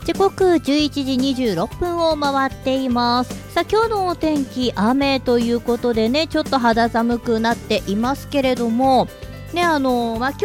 時刻11時26分を回っています。さあ今日のお天気雨ということでね、ちょっと肌寒くなっていますけれどもね、今日